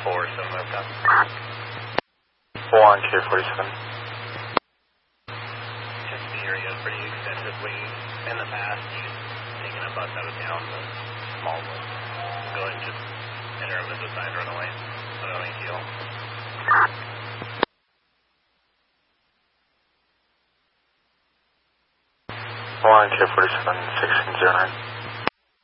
4, so moved up. 4 on K47. Just the area pretty extensively. In the past, he's taken a bus out of town, but small bus. Go ahead and just enter him as a side runaway. I don't think he'll. 4 on K47, 1609.